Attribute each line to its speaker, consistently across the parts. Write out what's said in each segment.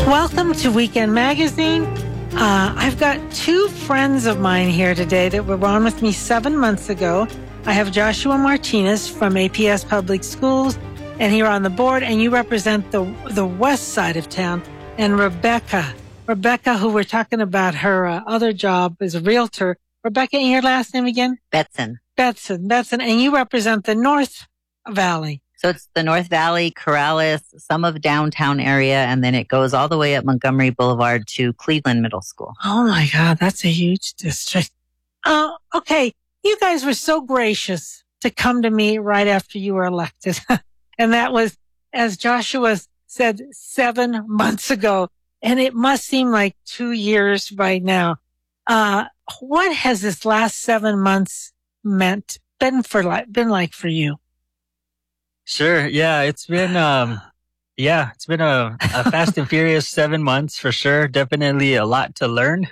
Speaker 1: Welcome to Weekend Magazine. I've got two friends of mine here today that were on with me 7 months ago. I have Joshua Martinez from APS Public Schools, and you're on the board, and you represent the west side of town. And Rebecca, who we're talking about her other job as a realtor. Rebecca, and your last name again?
Speaker 2: Betson.
Speaker 1: And you represent the North Valley.
Speaker 2: So it's the North Valley, Corrales, some of downtown area, and then it goes all the way up Montgomery Boulevard to Cleveland Middle School.
Speaker 1: Oh my God, that's a huge district. Okay, you guys were so gracious to come to me right after you were elected. And that was, as Joshua said, 7 months ago. And it must seem like 2 years by now. What has this last 7 months been like for you?
Speaker 3: Sure. Yeah, it's been a fast and furious 7 months for sure. Definitely a lot to learn.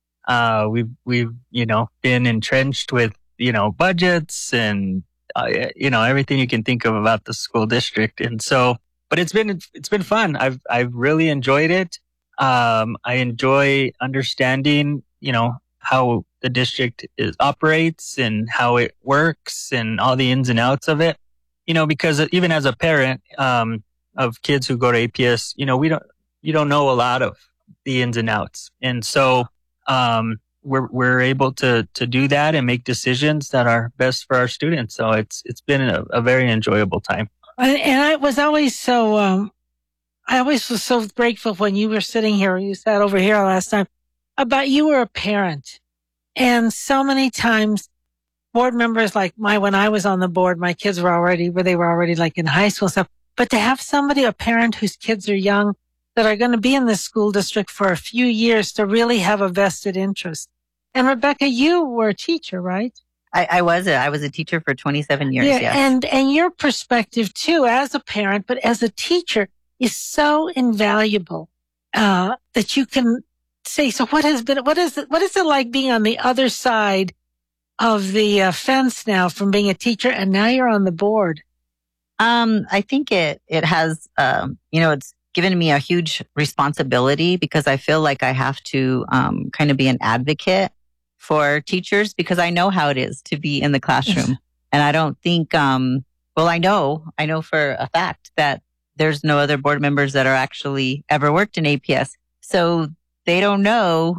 Speaker 3: We've been entrenched with budgets and everything you can think of about the school district, and so. But it's been fun. I've really enjoyed it. I enjoy understanding how the district operates and how it works and all the ins and outs of it. Because even as a parent of kids who go to APS, you don't know a lot of the ins and outs, and so we're able to do that and make decisions that are best for our students. So it's been a very enjoyable time.
Speaker 1: And I was always so grateful when you were sitting here. You sat over here last time about you were a parent, and so many times. Board members like when I was on the board, my kids were already like in high school and stuff. But to have a parent whose kids are young that are going to be in this school district for a few years to really have a vested interest. And Rebecca, you were a teacher, right?
Speaker 2: I was a teacher for 27 years.
Speaker 1: Yeah,
Speaker 2: yes.
Speaker 1: And your perspective too, as a parent, but as a teacher, is so invaluable, that you can say, so what is it like being on the other side of the fence now from being a teacher, and now you're on the board?
Speaker 2: I think it has, it's given me a huge responsibility because I feel like I have to kind of be an advocate for teachers because I know how it is to be in the classroom. And I don't think, I know for a fact that there's no other board members that are actually ever worked in APS. So they don't know,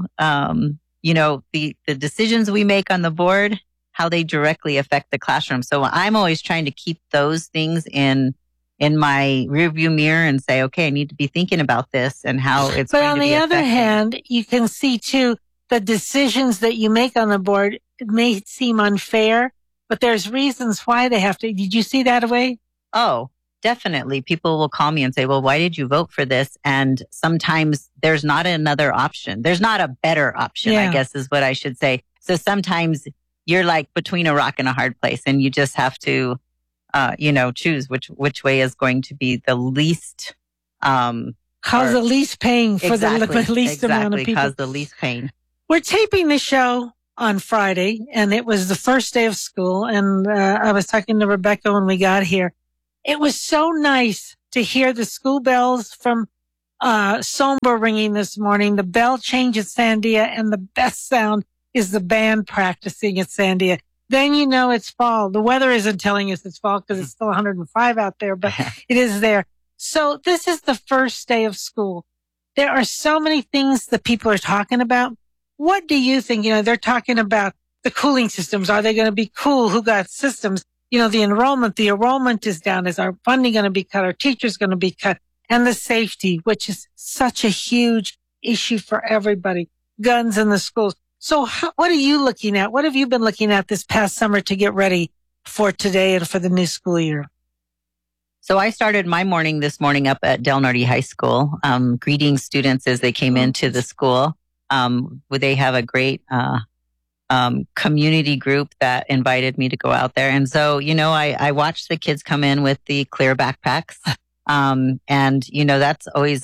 Speaker 2: the decisions we make on the board, how they directly affect the classroom. So I'm always trying to keep those things in my rearview mirror and say, okay, I need to be thinking about this and how it's going to be affecting. But on the other
Speaker 1: hand, you can see too, the decisions that you make on the board may seem unfair, but there's reasons why they have to. Did you see that way?
Speaker 2: Oh, definitely. People will call me and say, well, why did you vote for this? And sometimes there's not another option. There's not a better option, I guess is what I should say. So sometimes you're like between a rock and a hard place and you just have to, choose which way is going to be the least,
Speaker 1: cause the least pain for the least amount of people.
Speaker 2: Cause the least pain.
Speaker 1: We're taping the show on Friday and it was the first day of school. And, I was talking to Rebecca when we got here. It was so nice to hear the school bells from Somber ringing this morning. The bell change at Sandia, and the best sound is the band practicing at Sandia. Then you know it's fall. The weather isn't telling us it's fall because it's still 105 out there, but it is there. So this is the first day of school. There are so many things that people are talking about. What do you think? They're talking about the cooling systems. Are they going to be cool? Who got systems? The enrollment is down. Is our funding going to be cut? Our teachers going to be cut? And the safety, which is such a huge issue for everybody. Guns in the schools. So what are you looking at? What have you been looking at this past summer to get ready for today and for the new school year?
Speaker 2: So I started my morning this morning up at Del Norte High School, greeting students as they came into the school. They have a great, community group that invited me to go out there. And so, I watched the kids come in with the clear backpacks. And that's always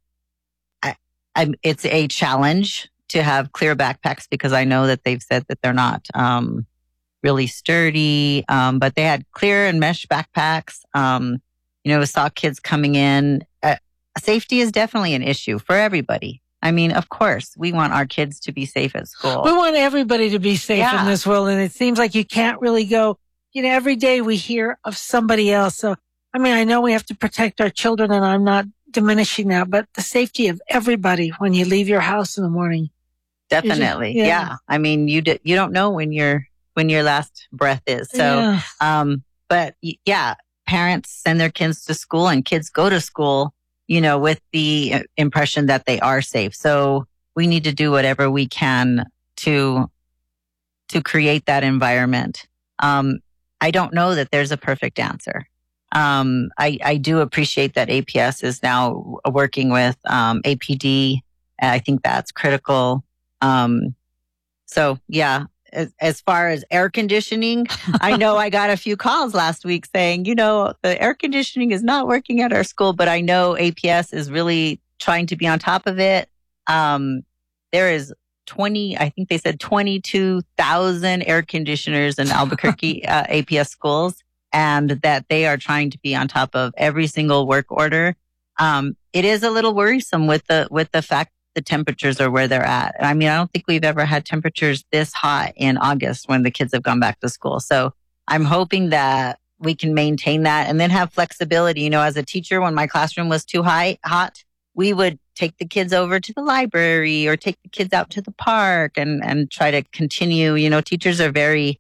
Speaker 2: it's a challenge to have clear backpacks because I know that they've said that they're not, really sturdy. But they had clear and mesh backpacks. Saw kids coming in. safety is definitely an issue for everybody. I mean, of course, we want our kids to be safe at school.
Speaker 1: We want everybody to be safe in this world. And it seems like you can't really go, every day we hear of somebody else. So, I mean, I know we have to protect our children and I'm not diminishing that, but the safety of everybody when you leave your house in the morning.
Speaker 2: Definitely. Yeah. I mean, you don't know when your last breath is. So, but yeah, parents send their kids to school and kids go to school, with the impression that they are safe. So we need to do whatever we can to create that environment. I don't know that there's a perfect answer. I do appreciate that APS is now working with APD. I think that's critical. So yeah, as far as air conditioning, I know I got a few calls last week saying, the air conditioning is not working at our school, but I know APS is really trying to be on top of it. There is I think they said 22,000 air conditioners in Albuquerque APS schools, and that they are trying to be on top of every single work order. It is a little worrisome with the fact the temperatures are where they're at. I mean, I don't think we've ever had temperatures this hot in August when the kids have gone back to school. So I'm hoping that we can maintain that and then have flexibility. As a teacher, when my classroom was too hot, we would take the kids over to the library or take the kids out to the park and try to continue. Teachers are very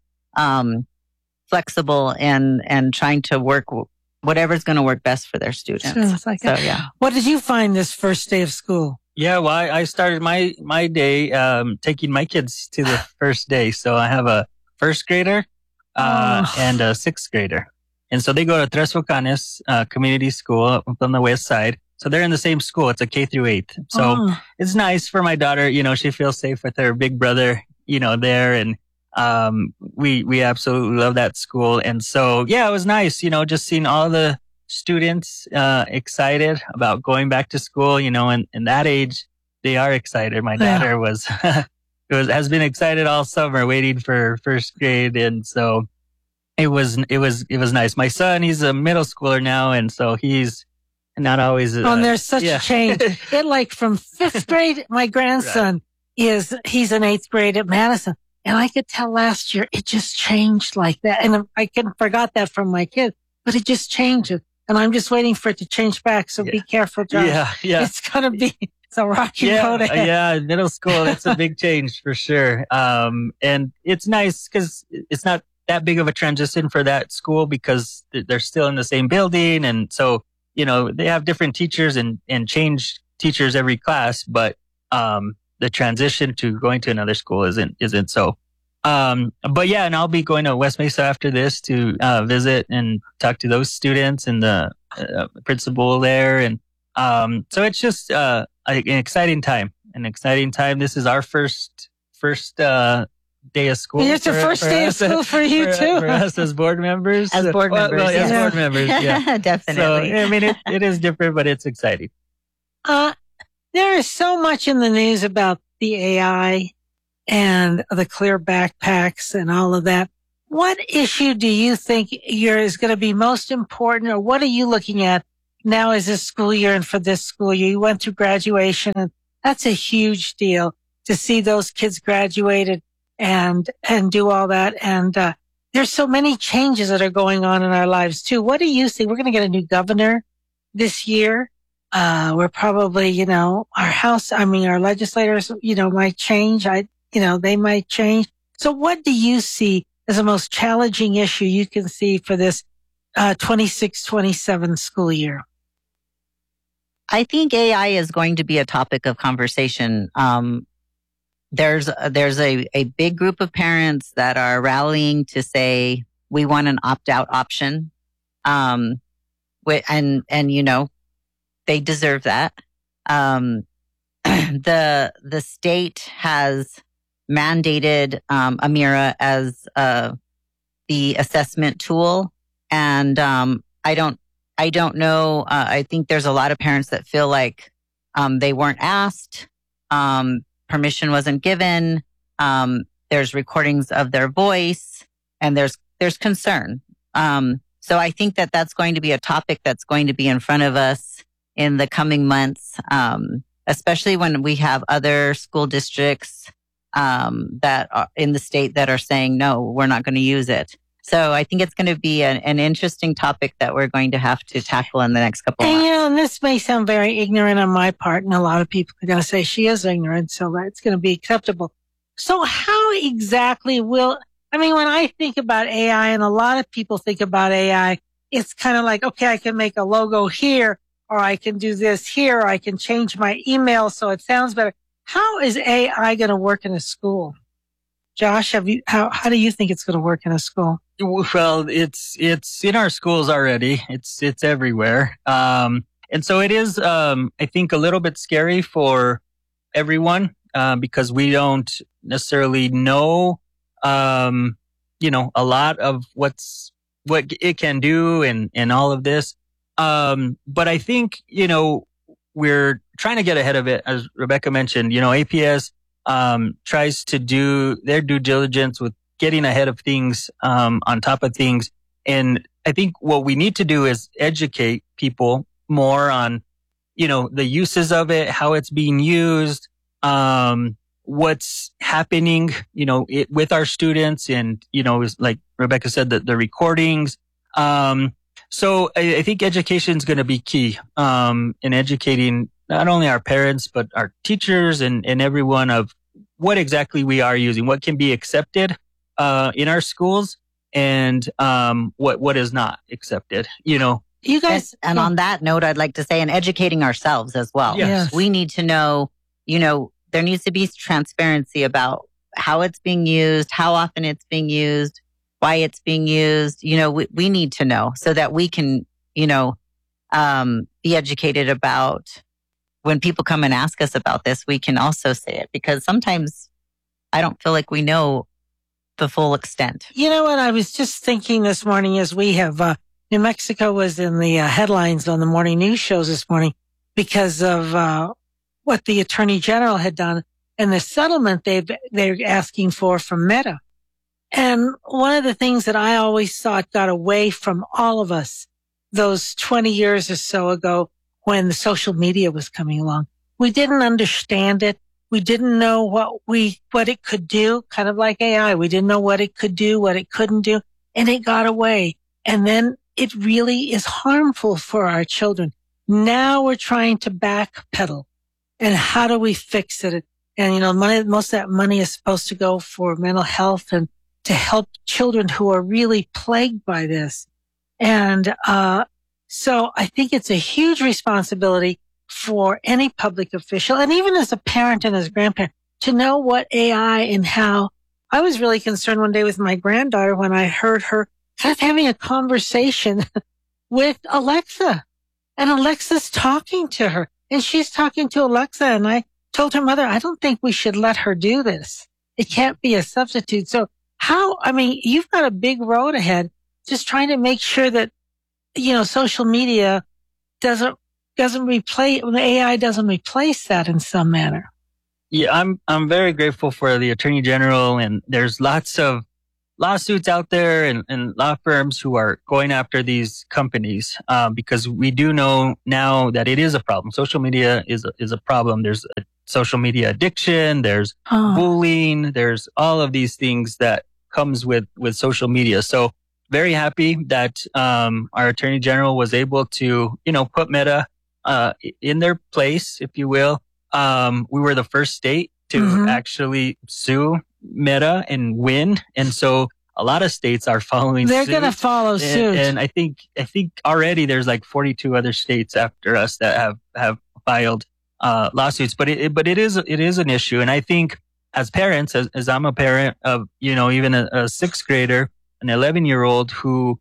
Speaker 2: flexible and trying to work whatever's going to work best for their students. Yeah.
Speaker 1: What did you find this first day of school?
Speaker 3: Yeah, well, I started my day taking my kids to the first day. So I have a first grader and a sixth grader. And so they go to Tres Volcanes Community School up on the west side. So they're in the same school. It's a K through 8. So it's nice for my daughter. She feels safe with her big brother, there. And we absolutely love that school. And so, yeah, it was nice, just seeing all the students excited about going back to school, and in that age, they are excited. My daughter has been excited all summer waiting for first grade. And so it was nice. My son, he's a middle schooler now. And so he's not always.
Speaker 1: And there's such a change. From 5th grade, my grandson he's in 8th grade at Madison. And I could tell last year it just changed like that. And I forgot that from my kid, but it just changes. And I'm just waiting for it to change back. So be careful, Josh.
Speaker 3: Yeah.
Speaker 1: It's going to be a rocky road ahead.
Speaker 3: Yeah, middle school, it's a big change for sure. And it's nice because it's not that big of a transition for that school because they're still in the same building. And so, they have different teachers and change teachers every class, but the transition to going to another school isn't so. But yeah, and I'll be going to West Mesa after this to visit and talk to those students and the principal there. And so it's just an exciting time. This is our first day of school.
Speaker 1: It's the first day of school for you too.
Speaker 3: For us as board members.
Speaker 2: As board members.
Speaker 3: As board members, yeah.
Speaker 2: Definitely.
Speaker 3: So, I mean, it is different, but it's exciting.
Speaker 1: There is so much in the news about the AI and the clear backpacks and all of that. What issue do you think is going to be most important, or what are you looking at now as this school year and for this school year? You went through graduation, and that's a huge deal to see those kids graduated and do all that. And there's so many changes that are going on in our lives too. What do you see? We're going to get a new governor this year. We're probably, our legislators, might change. They might change. So what do you see as the most challenging issue you can see for this 26-27 school year?
Speaker 2: I think AI is going to be a topic of conversation. There's a big group of parents that are rallying to say we want an opt-out option. They deserve that. The state has mandated Amira as the assessment tool, and I don't know. I think there's a lot of parents that feel like they weren't asked, permission wasn't given. There's recordings of their voice, and there's concern. So I think that's going to be a topic that's going to be in front of us in the coming months, especially when we have other school districts that are in the state that are saying, no, we're not going to use it. So I think it's going to be an interesting topic that we're going to have to tackle in the next couple of months.
Speaker 1: And this may sound very ignorant on my part, and a lot of people are going to say she is ignorant, so that's going to be acceptable. So how exactly when I think about AI, and a lot of people think about AI, it's kind of like, okay, I can make a logo here, or I can do this here, or I can change my email so it sounds better. How is AI going to work in a school? Josh, how do you think it's going to work in a school?
Speaker 3: Well, it's in our schools already. It's everywhere. And so it is, I think, a little bit scary for everyone, because we don't necessarily know, a lot of what it can do and all of this. But I think, we're trying to get ahead of it. As Rebecca mentioned, APS, tries to do their due diligence with getting ahead of things, on top of things. And I think what we need to do is educate people more on, the uses of it, how it's being used, what's happening, with our students and, like Rebecca said, the recordings. So I think education is going to be key, in educating not only our parents, but our teachers and everyone of what exactly we are using, what can be accepted, in our schools and, what is not accepted,
Speaker 1: You guys.
Speaker 2: And on that note, I'd like to say, and educating ourselves as well.
Speaker 1: Yes.
Speaker 2: We need to know, there needs to be transparency about how it's being used, how often it's being used, why it's being used. We need to know so that we can, be educated about when people come and ask us about this, we can also say it, because sometimes I don't feel like we know the full extent.
Speaker 1: You know what? I was just thinking this morning as we have, New Mexico was in the headlines on the morning news shows this morning because of what the Attorney General had done and the settlement they're asking for from Meta. And one of the things that I always thought got away from all of us those 20 years or so ago when the social media was coming along, we didn't understand it. We didn't know what it could do, kind of like AI. We didn't know what it could do, what it couldn't do, and it got away. And then it really is harmful for our children. Now we're trying to backpedal. And how do we fix it? And, most of that money is supposed to go for mental health and to help children who are really plagued by this. And, so I think it's a huge responsibility for any public official, and even as a parent and as a grandparent, to know what AI and how. I was really concerned one day with my granddaughter when I heard her kind of having a conversation with Alexa, and Alexa's talking to her, and she's talking to Alexa, and I told her mother, I don't think we should let her do this. It can't be a substitute. So you've got a big road ahead, just trying to make sure that, social media doesn't replace, AI doesn't replace that in some manner.
Speaker 3: Yeah, I'm very grateful for the Attorney General, and there's lots of lawsuits out there and law firms who are going after these companies, because we do know now that it is a problem. Social media is a problem. There's a social media addiction. There's bullying. There's all of these things that comes with social media. So very happy that our Attorney General was able to, put Meta in their place, if you will. We were the first state to actually sue Meta and win, and so a lot of states are following.
Speaker 1: They're going to follow suit,
Speaker 3: and I think already there's like 42 other states after us that have filed lawsuits. But it is an issue, and I think as parents, as I'm a parent of even a sixth grader, an 11-year-old who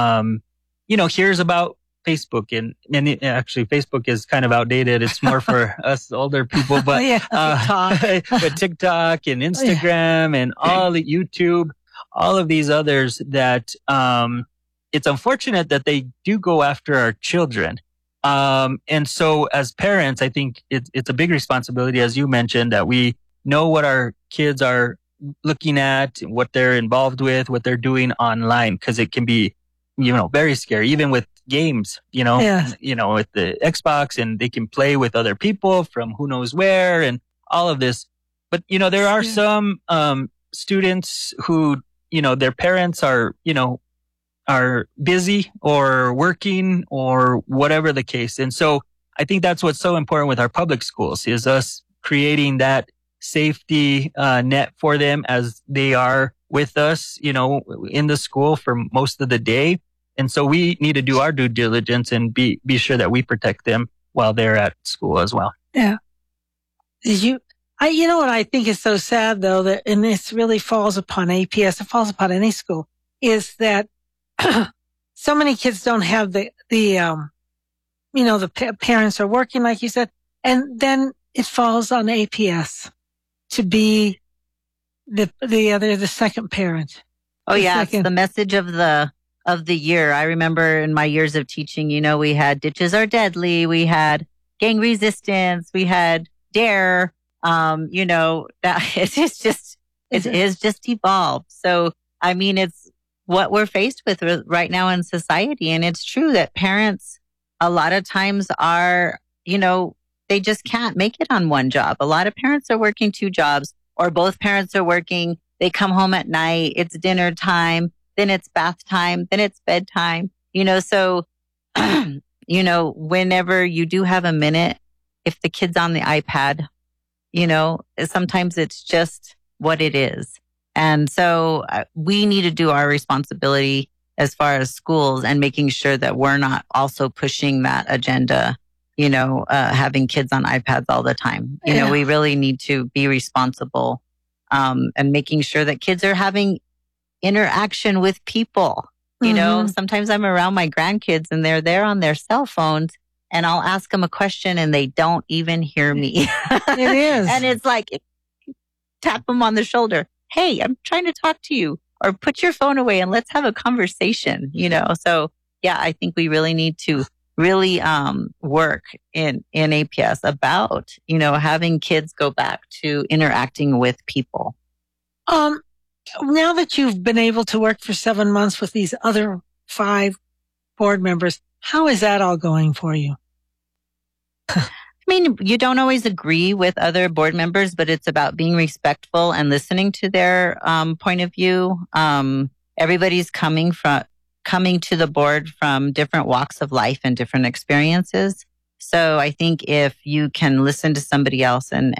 Speaker 3: hears about Facebook and actually Facebook is kind of outdated. It's more for us older people, but
Speaker 1: TikTok.
Speaker 3: But TikTok and Instagram and all the YouTube, all of these others that it's unfortunate that they do go after our children. And so as parents, I think it's a big responsibility, as you mentioned, that we know what our kids are looking at, what they're involved with, what they're doing online, because it can be very scary, even with games,
Speaker 1: Yes.
Speaker 3: with the Xbox, and they can play with other people from who knows where and all of this. But, there are some, students who, their parents are busy or working or whatever the case. And so I think that's what's so important with our public schools is us creating that safety net for them as they are with us, in the school for most of the day. And so we need to do our due diligence and be sure that we protect them while they're at school as well.
Speaker 1: Yeah. You know what I think is so sad though, that, and this really falls upon APS, it falls upon any school, is that so many kids don't have the parents are working, like you said, and then it falls on APS to be the second parent.
Speaker 2: Oh yeah. It's the message of the year. I remember in my years of teaching, we had Ditches Are Deadly. We had Gang Resistance. We had DARE. That it is just evolved. So, I mean, it's what we're faced with right now in society. And it's true that parents a lot of times are, they just can't make it on one job. A lot of parents are working 2 jobs, or both parents are working. They come home at night. It's dinner time. Then it's bath time. Then it's bedtime. So, whenever you do have a minute, if the kid's on the iPad, sometimes it's just what it is. And so we need to do our responsibility as far as schools and making sure that we're not also pushing that agenda, having kids on iPads all the time. We really need to be responsible, and making sure that kids are having interaction with people. Sometimes I'm around my grandkids and they're there on their cell phones, and I'll ask them a question and they don't even hear me.
Speaker 1: It is.
Speaker 2: And it's like, tap them on the shoulder. Hey, I'm trying to talk to you, or put your phone away and let's have a conversation, So yeah, I think we really need to really, work in APS about, having kids go back to interacting with people.
Speaker 1: Now that you've been able to work for 7 months with these other 5 board members, how is that all going for you?
Speaker 2: I mean, you don't always agree with other board members, but it's about being respectful and listening to their point of view. Everybody's coming to the board from different walks of life and different experiences. So I think if you can listen to somebody else and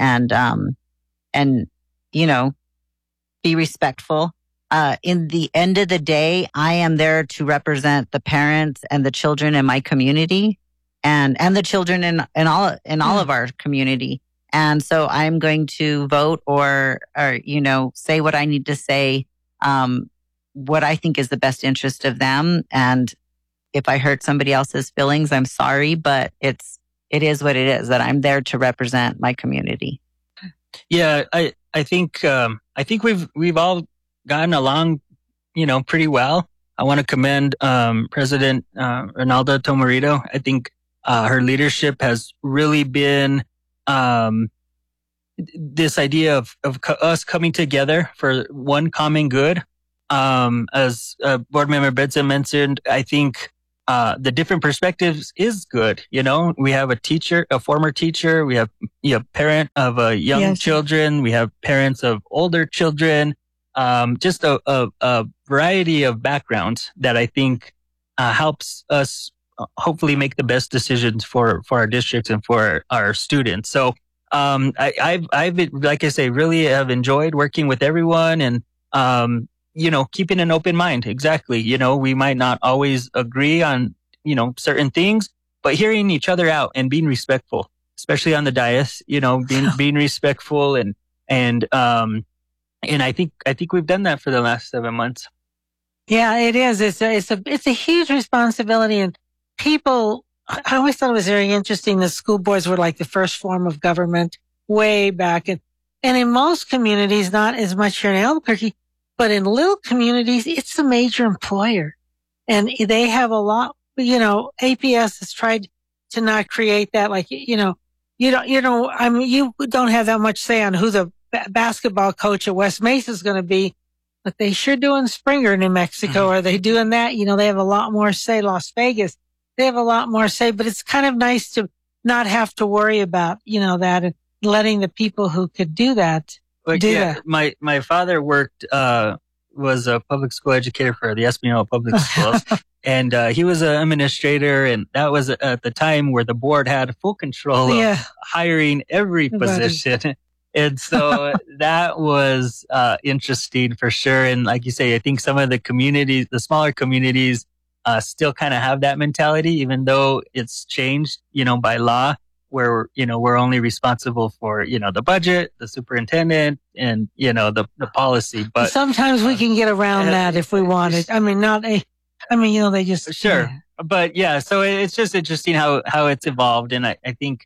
Speaker 2: be respectful. In the end of the day, I am there to represent the parents and the children in my community, and the children in all of our community. And so I'm going to vote or say what I need to say, what I think is the best interest of them. And if I hurt somebody else's feelings, I'm sorry, but it is what it is, that I'm there to represent my community.
Speaker 3: Yeah, I think we've all gotten along, pretty well. I want to commend President Ronalda Tomarito. I think her leadership has really been this idea of us coming together for one common good. As Board Member Betsa mentioned, I think the different perspectives is good. We have a former teacher, we have parent of young children, we have parents of older children. Just a variety of backgrounds that I think helps us hopefully make the best decisions for our districts and for our students. So I've like I say, really have enjoyed working with everyone and keeping an open mind. Exactly. We might not always agree on certain things, but hearing each other out and being respectful, especially on the dais. Being respectful and I think we've done that for the last 7 months.
Speaker 1: Yeah, it is. It's a huge responsibility, and people. I always thought it was very interesting that school boards were like the first form of government way back, and in most communities, not as much here in Albuquerque, but in little communities, it's a major employer, and they have a lot. APS has tried to not create that. Like you don't have that much say on who the basketball coach at West Mesa is going to be, but they sure do in Springer, New Mexico. Are they doing that? They have a lot more say. Las Vegas. they have a lot more say, but it's kind of nice to not have to worry about, that and letting the people who could do that do that.
Speaker 3: My father worked, was a public school educator for the Espanola Public Schools. And he was an administrator, and that was at the time where the board had full control of hiring every position. And so that was interesting for sure. And like you say, I think some of the communities, the smaller communities, still kind of have that mentality, even though it's changed, by law, where, we're only responsible for, the budget, the superintendent, and, the policy. But
Speaker 1: sometimes we can get around that if we wanted. I mean, they just...
Speaker 3: Sure. But yeah, so it's just interesting how it's evolved. And I think,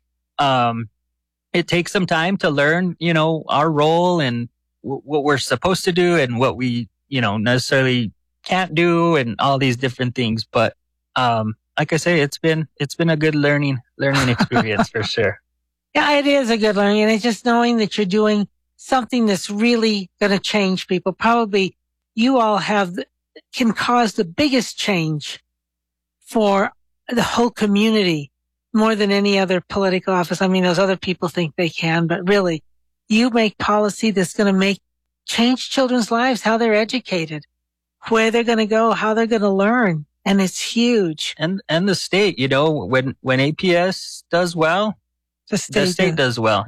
Speaker 3: it takes some time to learn, our role and what we're supposed to do and what we, necessarily can't do and all these different things. But, like I say, it's been a good learning experience for sure.
Speaker 1: Yeah, it is a good learning. And it's just knowing that you're doing something that's really going to change people. Probably you all can cause the biggest change for the whole community more than any other political office. I mean, those other people think they can, but really you make policy that's going to change children's lives, how they're educated, where they're going to go, how they're going to learn. And it's huge.
Speaker 3: And the state, when APS does well, the state does well.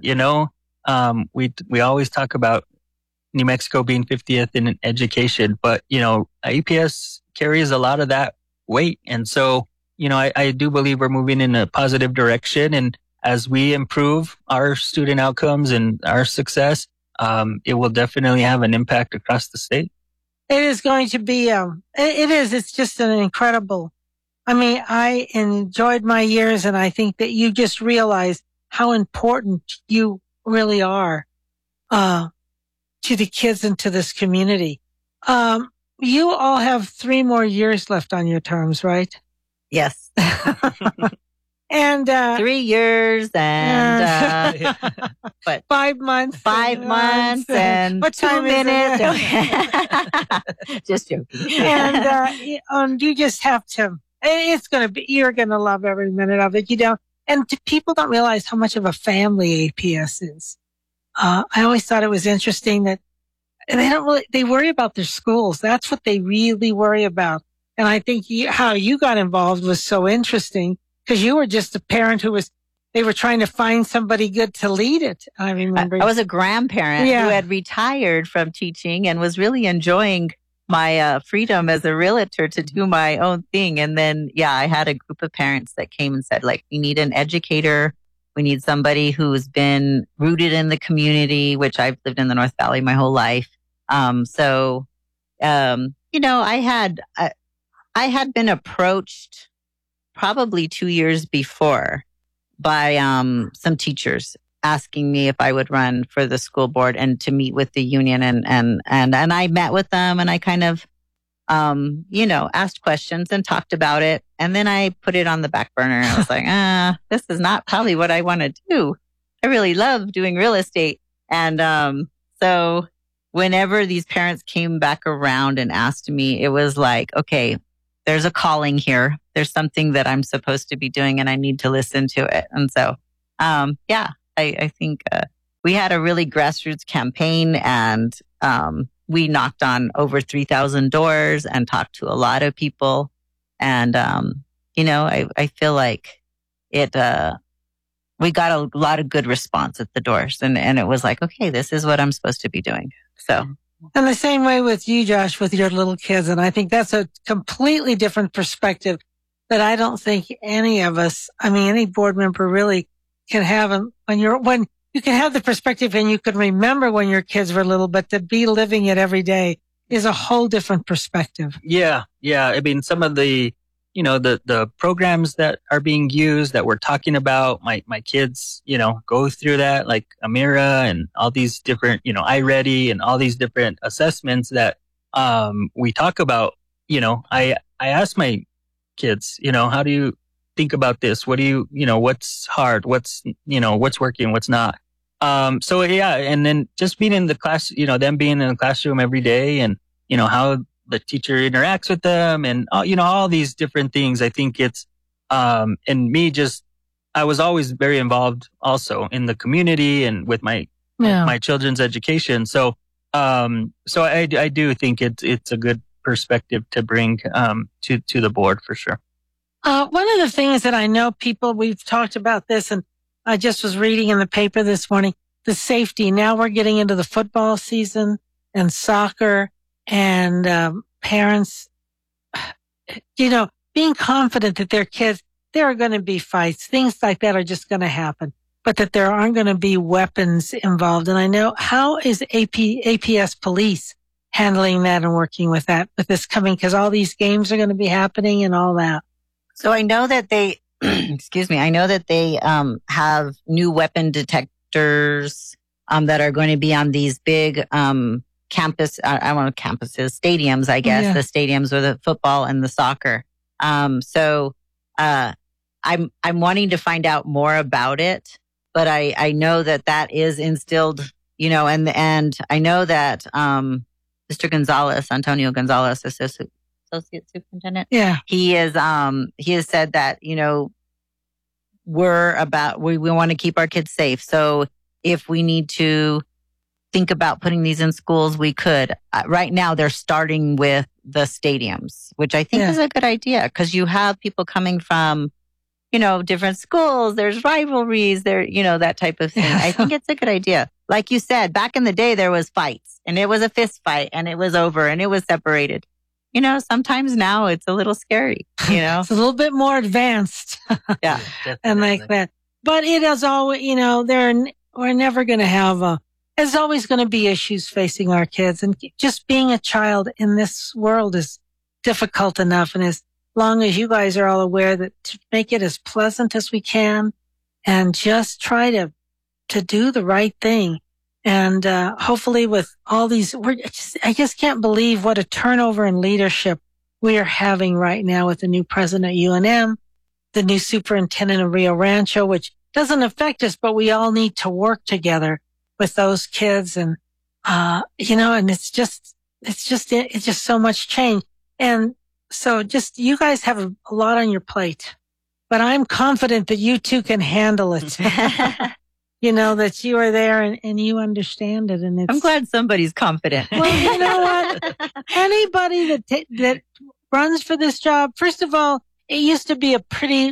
Speaker 3: We always talk about New Mexico being 50th in education, but, APS carries a lot of that weight. And so, I do believe we're moving in a positive direction. And as we improve our student outcomes and our success, it will definitely have an impact across the state.
Speaker 1: It is going to be, it's just an incredible, I enjoyed my years, and I think that you just realize how important you really are, to the kids and to this community. You all have 3 more years left on your terms, right?
Speaker 2: Yes.
Speaker 1: And
Speaker 2: 3 years and
Speaker 1: what? 5 months.
Speaker 2: 5 months and
Speaker 1: what
Speaker 2: 2 minutes. Just joking.
Speaker 1: And you just have to. You're gonna love every minute of it. And people don't realize how much of a family APS is. I always thought it was interesting that they worry about their schools. That's what they really worry about. And I think how you got involved was so interesting, because you were just a parent they were trying to find somebody good to lead it. I remember.
Speaker 2: I was a grandparent who had retired from teaching and was really enjoying my freedom as a realtor to do my own thing. And then, I had a group of parents that came and said, we need an educator. We need somebody who's been rooted in the community, which I've lived in the North Valley my whole life. I had been approached probably 2 years before by some teachers asking me if I would run for the school board and to meet with the union, and I met with them, and I kind of asked questions and talked about it, and then I put it on the back burner. I was like, this is not probably what I want to do. I really love doing real estate. And so whenever these parents came back around and asked me, it was like, okay, there's a calling here. There's something that I'm supposed to be doing, and I need to listen to it. And so, I think we had a really grassroots campaign, and we knocked on over 3,000 doors and talked to a lot of people. And, I feel like we got a lot of good response at the doors, and it was like, okay, this is what I'm supposed to be doing. So.
Speaker 1: And the same way with you, Josh, with your little kids. And I think that's a completely different perspective that I don't think any of us, any board member really can have. When you can have the perspective and you can remember when your kids were little, but to be living it every day is a whole different perspective.
Speaker 3: Yeah. Some of the, the programs that are being used that we're talking about, my kids, go through that, like Amira and all these different, iReady and all these different assessments that, we talk about. I ask my kids, how do you think about this? What do you, what's hard? What's working? What's not? And then just being in the class, them being in the classroom every day, and, how the teacher interacts with them, and, all these different things. I think it's And I was always very involved also in the community and with my children's education. So I do think it's a good perspective to bring to the board for sure.
Speaker 1: One of the things that I know we've talked about this, and I just was reading in the paper this morning, the safety. Now we're getting into the football season and soccer, and parents, being confident that their kids, there are going to be fights. Things like that are just going to happen, but that there aren't going to be weapons involved. And I know, how is APS police handling that and working with this coming? Because all these games are going to be happening and all that.
Speaker 2: So I know that they, I know that they have new weapon detectors that are going to be on these big campuses, stadiums, I guess, the stadiums with the football and the soccer. So I'm wanting to find out more about it, but I know that is instilled, and I know that Mr. Antonio Gonzalez, Associate Superintendent.
Speaker 1: Yeah.
Speaker 2: He has said that, we want to keep our kids safe. So if we need to think about putting these in schools, we could. Right now, they're starting with the stadiums, which I think is a good idea, because you have people coming from, different schools. There's rivalries there, that type of thing. I think it's a good idea. Like you said, back in the day, there was fights, and it was a fist fight, and it was over, and it was separated. Sometimes now it's a little scary,
Speaker 1: It's a little bit more advanced.
Speaker 2: Yeah.
Speaker 1: And like that. But it is always, we're never going to have there's always going to be issues facing our kids. And just being a child in this world is difficult enough. And as long as you guys are all aware that, to make it as pleasant as we can and just try to do the right thing. And hopefully with all these, I just can't believe what a turnover in leadership we are having right now with the new president of UNM, the new superintendent of Rio Rancho, which doesn't affect us, but we all need to work together with those kids. And, and it's just so much change. And so you guys have a lot on your plate, but I'm confident that you two can handle it. That you are there and you understand it. And
Speaker 2: I'm glad somebody's confident.
Speaker 1: Well, you know what? Anybody that runs for this job, first of all, it used to be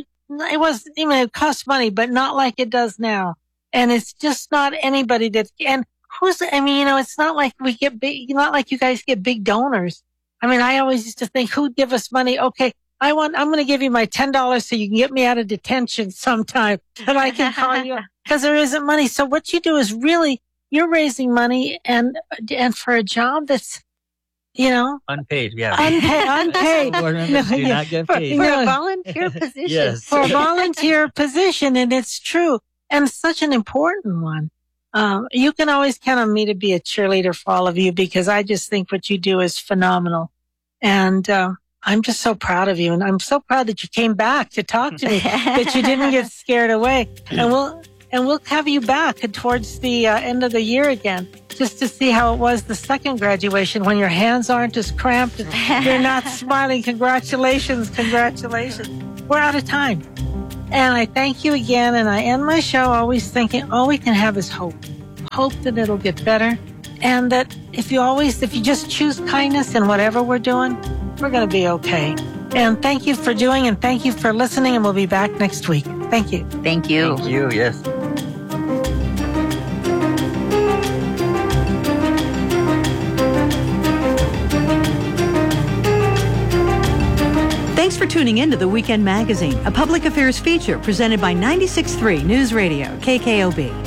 Speaker 1: it cost money, but not like it does now. And it's just not anybody it's not like we get big, not like you guys get big donors. I always used to think, who'd give us money? Okay, I'm going to give you my $10 so you can get me out of detention sometime, and I can call you, because there isn't money. So what you do is really, you're raising money and for a job that's,
Speaker 3: unpaid. Yeah.
Speaker 1: Unpaid.
Speaker 3: Board members do not get paid.
Speaker 2: For a volunteer position.
Speaker 3: Yes.
Speaker 1: For a volunteer position. And it's true. And such an important one. You can always count on me to be a cheerleader for all of you, because I just think what you do is phenomenal. And, I'm just so proud of you. And I'm so proud that you came back to talk to me, that you didn't get scared away. And we'll have you back towards the end of the year again, just to see how it was the second graduation, when your hands aren't as cramped and you're not smiling. Congratulations. We're out of time. And I thank you again. And I end my show always thinking all we can have is hope that it'll get better. And that if you just choose kindness in whatever we're doing, we're going to be okay. And thank you for and thank you for listening. And we'll be back next week. Thank you.
Speaker 2: Thank you.
Speaker 3: Thank you. Yes.
Speaker 4: Thanks for tuning in to The Weekend Magazine, a public affairs feature presented by 96.3 News Radio, KKOB.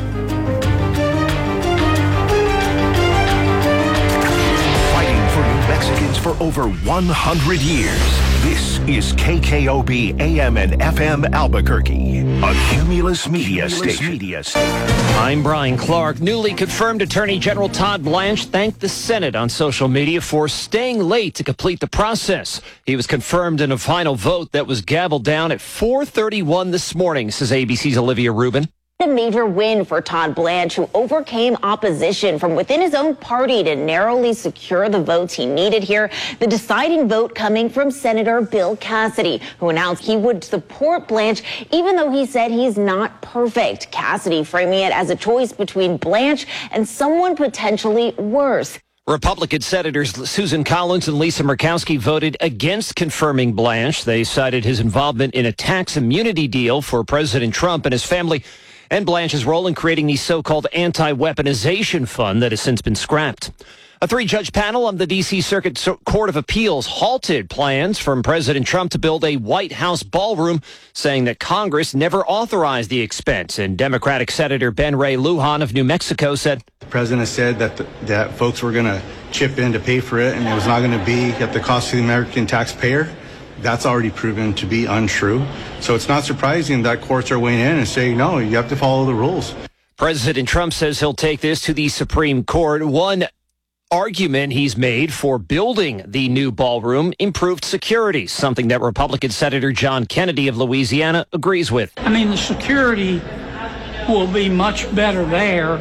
Speaker 5: For over 100 years, this is KKOB AM and FM Albuquerque, a Cumulus Media Station.
Speaker 6: I'm Brian Clark. Newly confirmed Attorney General Todd Blanche thanked the Senate on social media for staying late to complete the process. He was confirmed in a final vote that was gavelled down at 4:31 this morning, says ABC's Olivia Rubin.
Speaker 7: A major win for Todd Blanche, who overcame opposition from within his own party to narrowly secure the votes he needed here. The deciding vote coming from Senator Bill Cassidy, who announced he would support Blanche, even though he said he's not perfect. Cassidy framing it as a choice between Blanche and someone potentially worse.
Speaker 6: Republican Senators Susan Collins and Lisa Murkowski voted against confirming Blanche. They cited his involvement in a tax immunity deal for President Trump and his family, and Blanche's role in creating the so-called anti-weaponization fund that has since been scrapped. A three-judge panel on the D.C. Circuit Court of Appeals halted plans from President Trump to build a White House ballroom, saying that Congress never authorized the expense. And Democratic Senator Ben Ray Lujan of New Mexico said,
Speaker 8: "The president said that folks were going to chip in to pay for it, and it was not going to be at the cost of the American taxpayer. That's already proven to be untrue. So it's not surprising that courts are weighing in and saying, no, you have to follow the rules."
Speaker 6: President Trump says he'll take this to the Supreme Court. One argument he's made for building the new ballroom: improved security, something that Republican Senator John Kennedy of Louisiana agrees with.
Speaker 9: I mean, the security will be much better there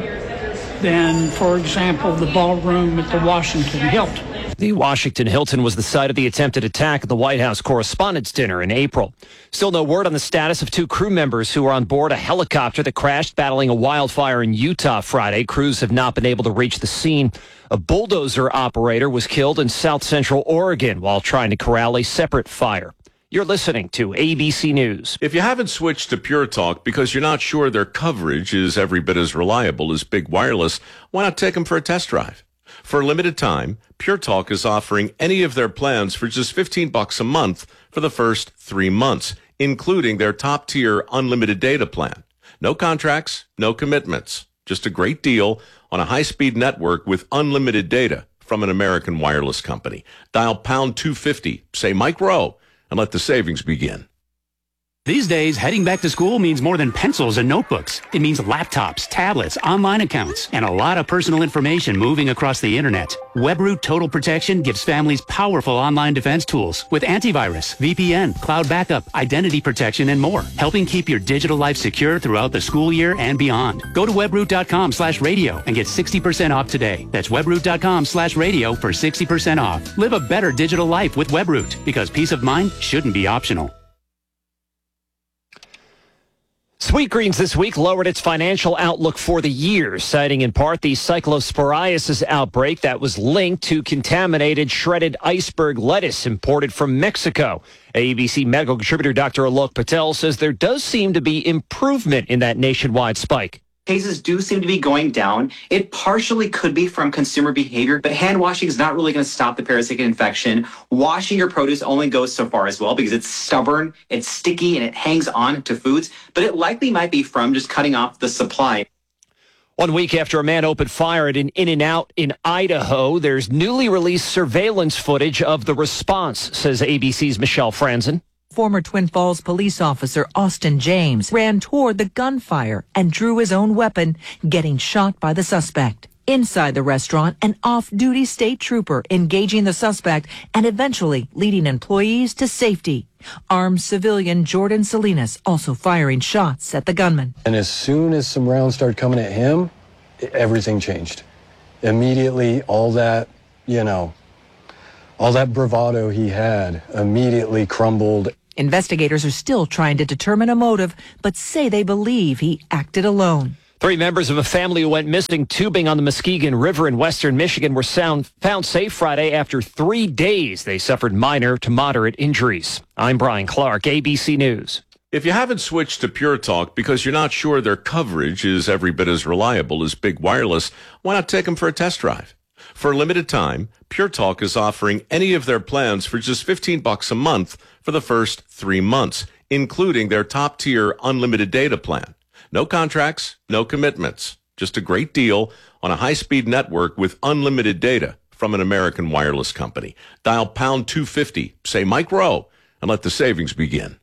Speaker 9: than, for example, the ballroom at the Washington Hilton.
Speaker 6: The Washington Hilton was the site of the attempted attack at the White House Correspondents' Dinner in April. Still no word on the status of two crew members who were on board a helicopter that crashed battling a wildfire in Utah Friday. Crews have not been able to reach the scene. A bulldozer operator was killed in South Central Oregon while trying to corral a separate fire. You're listening to ABC News.
Speaker 10: If you haven't switched to Pure Talk because you're not sure their coverage is every bit as reliable as Big Wireless, why not take them for a test drive? For a limited time, Pure Talk is offering any of their plans for just $15 a month for the first 3 months, including their top-tier unlimited data plan. No contracts, no commitments. Just a great deal on a high-speed network with unlimited data from an American wireless company. Dial pound 250, say Mike Rowe, and let the savings begin.
Speaker 11: These days, heading back to school means more than pencils and notebooks. It means laptops, tablets, online accounts, and a lot of personal information moving across the internet. WebRoot Total Protection gives families powerful online defense tools with antivirus, VPN, cloud backup, identity protection, and more, helping keep your digital life secure throughout the school year and beyond. Go to webroot.com/radio and get 60% off today. That's webroot.com/radio for 60% off. Live a better digital life with WebRoot, because peace of mind shouldn't be optional.
Speaker 6: Sweetgreens this week lowered its financial outlook for the year, citing in part the cyclosporiasis outbreak that was linked to contaminated shredded iceberg lettuce imported from Mexico. ABC medical contributor Dr. Alok Patel says there does seem to be improvement in that nationwide spike.
Speaker 12: Cases do seem to be going down. It partially could be from consumer behavior, but hand washing is not really going to stop the parasitic infection. Washing your produce only goes so far as well because it's stubborn, it's sticky, and it hangs on to foods, but it likely might be from just cutting off the supply.
Speaker 6: 1 week after a man opened fire at an In-N-Out in Idaho, there's newly released surveillance footage of the response, says ABC's Michelle Franzen.
Speaker 13: Former Twin Falls police officer Austin James ran toward the gunfire and drew his own weapon, getting shot by the suspect. Inside the restaurant, an off-duty state trooper engaging the suspect and eventually leading employees to safety. Armed civilian Jordan Salinas also firing shots at the gunman.
Speaker 14: And as soon as some rounds started coming at him, everything changed. Immediately, all that bravado he had immediately crumbled.
Speaker 13: Investigators are still trying to determine a motive, but say they believe he acted alone.
Speaker 6: 3 members of a family who went missing tubing on the Muskegon River in western Michigan were found safe Friday after 3 days. They suffered minor to moderate injuries. I'm Brian Clark, ABC News.
Speaker 10: If you haven't switched to Pure Talk because you're not sure their coverage is every bit as reliable as Big Wireless, why not take them for a test drive? For a limited time, Pure Talk is offering any of their plans for just $15 a month for the first 3 months, including their top-tier unlimited data plan. No contracts, no commitments. Just a great deal on a high-speed network with unlimited data from an American wireless company. Dial pound 250, say Mike Rowe, and let the savings begin.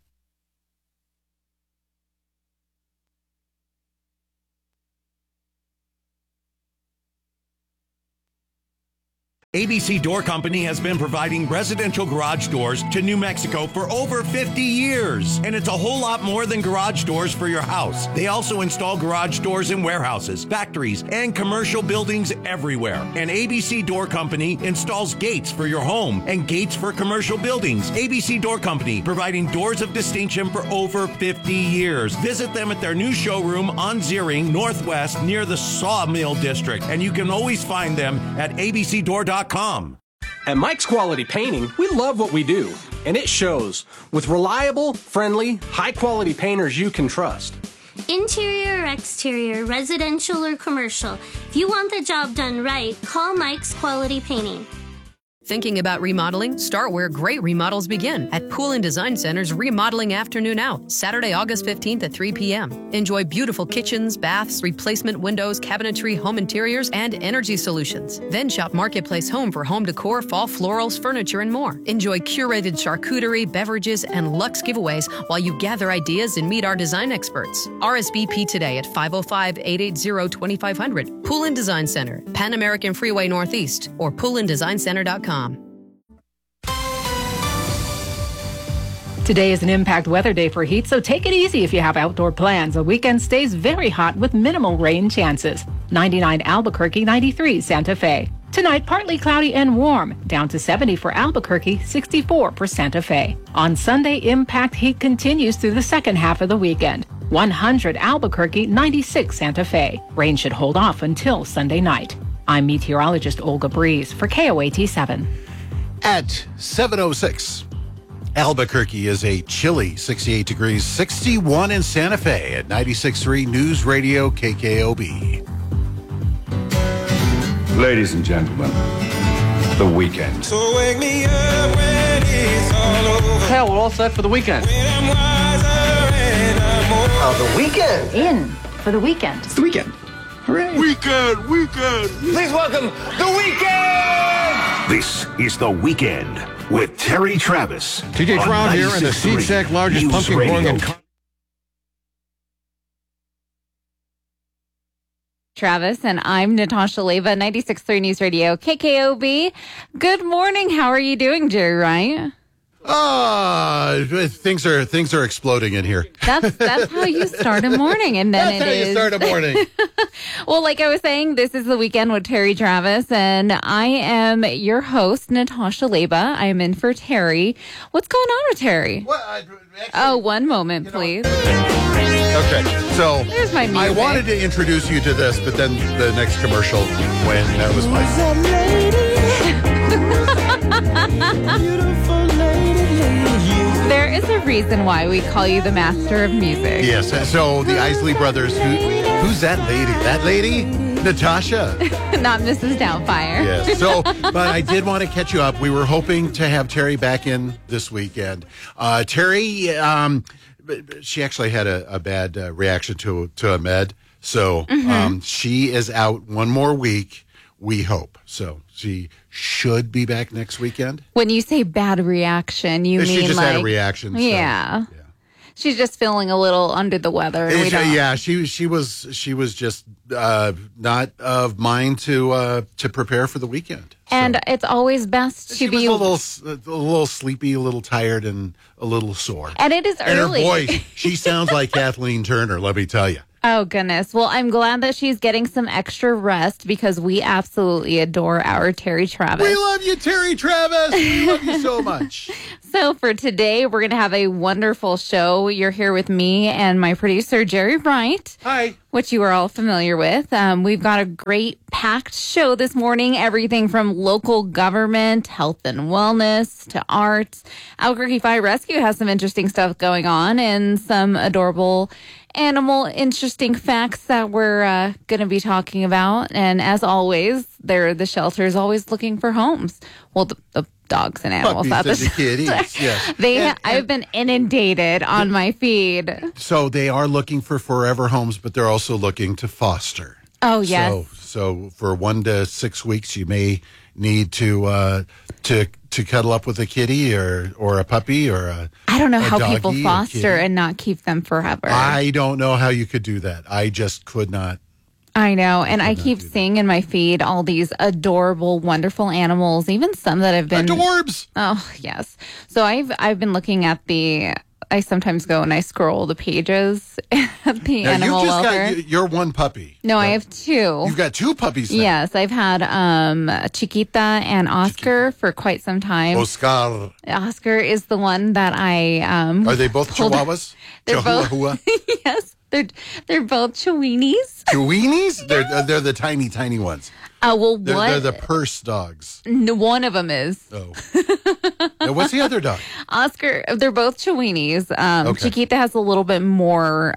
Speaker 15: ABC Door Company has been providing residential garage doors to New Mexico for over 50 years. And it's a whole lot more than garage doors for your house. They also install garage doors in warehouses, factories, and commercial buildings everywhere. And ABC Door Company installs gates for your home and gates for commercial buildings. ABC Door Company, providing doors of distinction for over 50 years. Visit them at their new showroom on Ziering Northwest near the Sawmill District. And you can always find them at abcdoor.com.
Speaker 16: At Mike's Quality Painting, we love what we do, and it shows. With reliable, friendly, high-quality painters you can trust.
Speaker 17: Interior or exterior, residential or commercial, if you want the job done right, call Mike's Quality Painting.
Speaker 18: Thinking about remodeling? Start where great remodels begin at Pool & Design Center's Remodeling Afternoon Out, Saturday, August 15th at 3 p.m. Enjoy beautiful kitchens, baths, replacement windows, cabinetry, home interiors, and energy solutions. Then shop Marketplace Home for home decor, fall florals, furniture, and more. Enjoy curated charcuterie, beverages, and luxe giveaways while you gather ideas and meet our design experts. RSVP today at 505-880-2500. Pool & Design Center, Pan American Freeway Northeast, or poolanddesignCenter.com.
Speaker 19: Today is an impact weather day for heat, so take it easy if you have outdoor plans. The weekend stays very hot with minimal rain chances. 99 Albuquerque, 93 Santa Fe. Tonight, partly cloudy and warm, down to 70 for Albuquerque, 64 for Santa Fe. On Sunday, impact heat continues through the second half of the weekend. 100 Albuquerque, 96 Santa Fe. Rain should hold off until Sunday night. I'm meteorologist Olga Breeze for KOAT 7.
Speaker 20: At 7:06, Albuquerque is a chilly 68 degrees, 61 in Santa Fe at 96.3 News Radio KKOB.
Speaker 21: Ladies and gentlemen, the weekend.
Speaker 22: So wake me up when it's all over.
Speaker 16: Hell, we're all set for the weekend.
Speaker 22: The weekend.
Speaker 19: In for the weekend.
Speaker 21: It's the weekend. Hooray.
Speaker 22: Weekend. Please welcome the weekend.
Speaker 5: This is The Weekend with Terry Travis.
Speaker 23: TJ Trout here in the CSEC largest pumpkin growing in
Speaker 24: Travis, and I'm Natasha Leva, 96.3 News Radio, KKOB. Good morning. How are you doing, Jerry Wright?
Speaker 20: Things are exploding in here.
Speaker 24: That's how you start a morning, and then
Speaker 20: That's how you start a morning.
Speaker 24: Well, like I was saying, this is The Weekend with Terry Travis, and I am your host, Natasha Leva. I am in for Terry. What's going on with Terry? One moment, please.
Speaker 20: Okay, so
Speaker 24: there's my music.
Speaker 20: I wanted to introduce you to this, but then the next commercial, when that was my
Speaker 24: There is a reason why we call you the master of music.
Speaker 20: Yes, so the Isley Brothers, who's that lady? That lady? Natasha.
Speaker 24: Not Mrs. Doubtfire.
Speaker 20: Yes, so, but I did want to catch you up. We were hoping to have Terry back in this weekend. Terry, she actually had a bad reaction to a med, so she is out one more week, we hope. So she should be back next weekend.
Speaker 24: When you say bad reaction, you mean
Speaker 20: she just
Speaker 24: like,
Speaker 20: had a reaction. So,
Speaker 24: yeah. She's just feeling a little under the weather.
Speaker 20: Yeah, she was just not of mind to prepare for the weekend.
Speaker 24: And it's always best to be
Speaker 20: a little sleepy, a little tired, and a little sore.
Speaker 24: And it is early.
Speaker 20: And her voice, she sounds like Kathleen Turner, let me tell you.
Speaker 24: Oh, goodness. Well, I'm glad that she's getting some extra rest because we absolutely adore our Terry Travis.
Speaker 20: We love you, Terry Travis. We love you so much.
Speaker 24: So for today, we're going to have a wonderful show. You're here with me and my producer, Jerry Wright.
Speaker 20: Hi.
Speaker 24: Which you are all familiar with. We've got a great packed show this morning. Everything from local government, health and wellness, to arts. Albuquerque Fire Rescue has some interesting stuff going on and some adorable animal interesting facts that we're going to be talking about. And as always, the shelter is always looking for homes. Well, the dogs and animals.
Speaker 20: Puppies and the kitties, yes.
Speaker 24: I've been inundated on my feed.
Speaker 20: So they are looking for forever homes, but they're also looking to foster.
Speaker 24: Oh, yes.
Speaker 20: So for 1 to 6 weeks, you may need to cuddle up with a kitty or a puppy or a
Speaker 24: I don't know how
Speaker 20: doggy,
Speaker 24: people foster and not keep them forever.
Speaker 20: I don't know how you could do that. I just could not.
Speaker 24: I know. And I keep seeing in my feed all these adorable, wonderful animals, even some that have been
Speaker 20: Adorbs.
Speaker 24: Oh, yes. So I've been looking at I sometimes go and I scroll the pages at the animal
Speaker 20: you've just
Speaker 24: welfare.
Speaker 20: got your one puppy.
Speaker 24: No, I have two.
Speaker 20: You've got two puppies now.
Speaker 24: Yes, I've had Chiquita and Oscar for quite some time. Oscar is the one that I
Speaker 20: Are they both Chihuahuas?
Speaker 24: They're both
Speaker 20: Chihuahua?
Speaker 24: Yes, they're both Chiweenies.
Speaker 20: Chiweenies? They're the tiny ones.
Speaker 24: Well,
Speaker 20: They're the purse dogs.
Speaker 24: One of them is.
Speaker 20: Oh. Now, what's the other dog?
Speaker 24: Oscar. They're both Chiweenies.
Speaker 20: Okay.
Speaker 24: Chiquita has a little bit more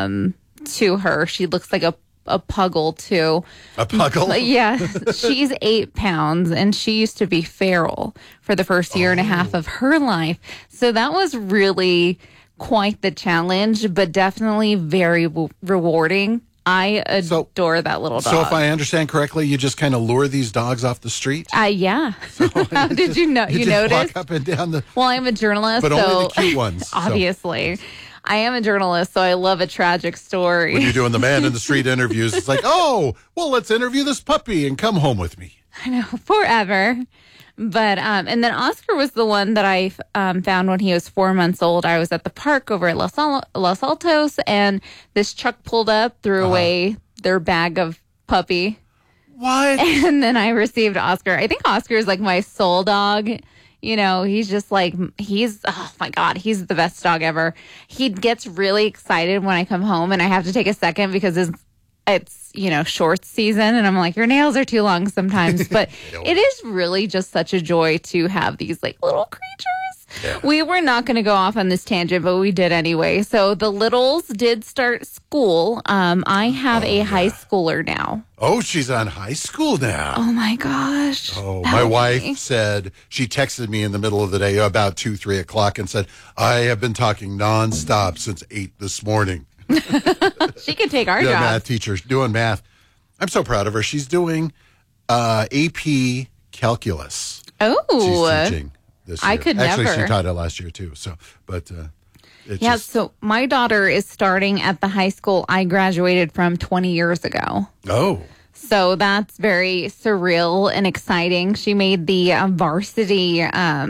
Speaker 24: to her. She looks like a puggle too.
Speaker 20: A puggle?
Speaker 24: Yeah. She's 8 pounds and she used to be feral for the first year and a half of her life. So that was really quite the challenge, but definitely very rewarding. I adore that little dog.
Speaker 20: So if I understand correctly, you just kind of lure these dogs off the street?
Speaker 24: Yeah. Did you know? You
Speaker 20: just
Speaker 24: noticed?
Speaker 20: walk up and down the...
Speaker 24: Well, I'm a journalist,
Speaker 20: But
Speaker 24: so
Speaker 20: only the cute ones. so.
Speaker 24: obviously. I am a journalist, so I love a tragic story.
Speaker 20: When you're doing the man in the street interviews, it's like, oh, well, let's interview this puppy and come home with me.
Speaker 24: I know, forever. But, and then Oscar was the one that I found when he was 4 months old. I was at the park over at Los Altos, and this truck pulled up, threw away their bag of puppy.
Speaker 20: What?
Speaker 24: And then I received Oscar. I think Oscar is like my soul dog. You know, he's just like, oh my God, he's the best dog ever. He gets really excited when I come home and I have to take a second because it's short season and I'm like, your nails are too long sometimes. But it is really just such a joy to have these like little creatures. Yeah. We were not going to go off on this tangent, but we did anyway. So the littles did start school. I have a high schooler now.
Speaker 20: Oh, she's on high school now.
Speaker 24: Oh my gosh.
Speaker 20: Oh, my wife said, she texted me in the middle of the day about 2-3 o'clock and said, I have been talking nonstop since 8 this morning.
Speaker 24: She can take our
Speaker 20: job.
Speaker 24: Math
Speaker 20: teacher doing math. I'm so proud of her. She's doing AP calculus.
Speaker 24: Oh,
Speaker 20: she's teaching this year.
Speaker 24: I could
Speaker 20: Actually,
Speaker 24: never.
Speaker 20: she taught it last year too. So, but
Speaker 24: so my daughter is starting at the high school I graduated from 20 years ago.
Speaker 20: Oh.
Speaker 24: So that's very surreal and exciting. She made the varsity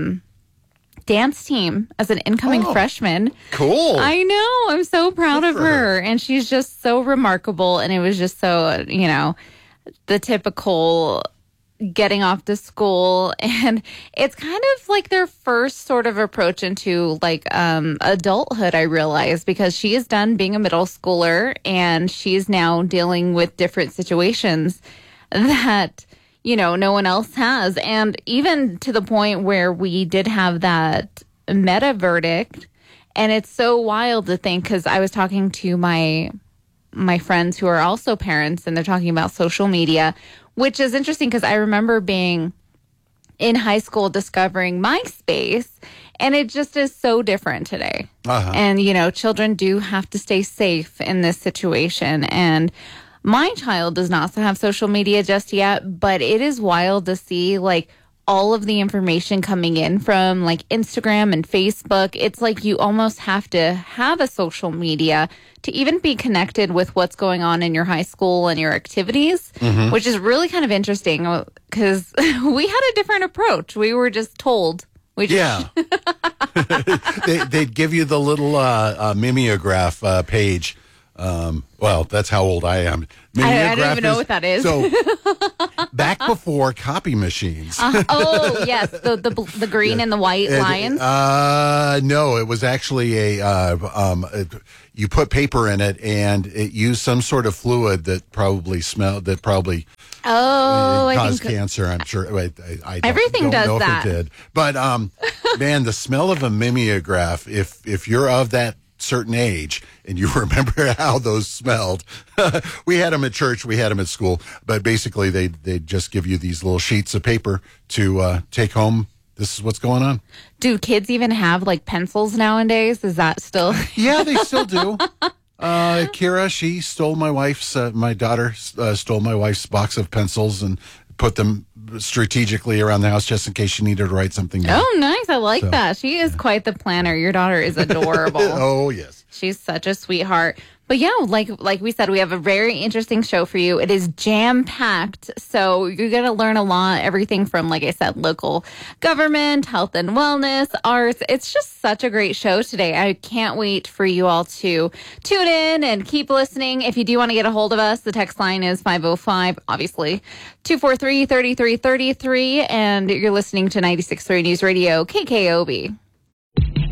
Speaker 24: dance team as an incoming freshman.
Speaker 20: Cool.
Speaker 24: I know. I'm so proud of her. And she's just so remarkable. And it was just so, the typical getting off to school. And it's kind of like their first sort of approach into like adulthood, I realize, because she is done being a middle schooler and she's now dealing with different situations that no one else has. And even to the point where we did have that meta verdict. And it's so wild to think, because I was talking to my friends who are also parents, and they're talking about social media, which is interesting because I remember being in high school discovering MySpace, and it just is so different today. And, children do have to stay safe in this situation. And my child does not have social media just yet, but it is wild to see like all of the information coming in from like Instagram and Facebook. It's like you almost have to have a social media to even be connected with what's going on in your high school and your activities, which is really kind of interesting because we had a different approach. We were just told. They'd
Speaker 20: give you the little mimeograph page. Well, that's how old I am.
Speaker 24: I don't even know what that is.
Speaker 20: So back before copy machines.
Speaker 24: Oh, yes. The green and the white lines.
Speaker 20: No, it was actually you put paper in it and it used some sort of fluid that probably caused cancer. I'm sure. I
Speaker 24: everything
Speaker 20: don't
Speaker 24: does
Speaker 20: know
Speaker 24: that.
Speaker 20: if it did. But man, the smell of a mimeograph, if you're of that certain age and you remember how those smelled. We had them at church, we had them at school, but basically they just give you these little sheets of paper to take home. This is what's going on.
Speaker 24: Do kids even have like pencils nowadays? Is that still?
Speaker 20: Yeah, they still do. Kira, she stole my daughter stole my wife's box of pencils and put them strategically around the house just in case she needed to write something down.
Speaker 24: Oh, nice. I like that. She is quite the planner. Your daughter is adorable.
Speaker 20: Oh, yes.
Speaker 24: She's such a sweetheart. But yeah, like we said, we have a very interesting show for you. It is jam-packed, so you're going to learn a lot, everything from, like I said, local government, health and wellness, arts. It's just such a great show today. I can't wait for you all to tune in and keep listening. If you do want to get a hold of us, the text line is 505, obviously, 243-3333, and you're listening to 96.3 News Radio, KKOB.